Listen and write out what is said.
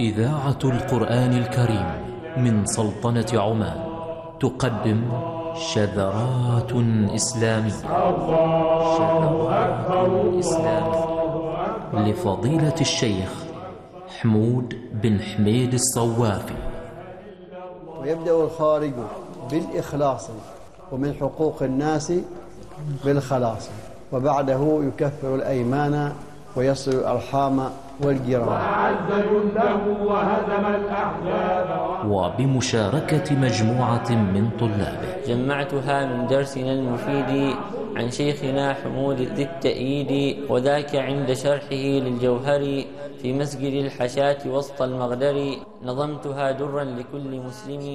إذاعة القرآن الكريم من سلطنة عمان تقدم شذرات إسلامية. لفضيلة الشيخ حمود بن حميد الصوافي. ويبدأ الخارج بالإخلاص ومن حقوق الناس بالخلاص، وبعده يكفر الأيمان ويصل الأرحام والجيران، وأعز جنده وهزم الأحزاب، وبمشاركة مجموعة من طلابه. جمعتها من درسنا المفيد عن شيخنا حمود ذي التأييد، وذاك عند شرحه للجوهر في مسجد الحشاة وسط المغدر. نظمتها درا لكل مسلم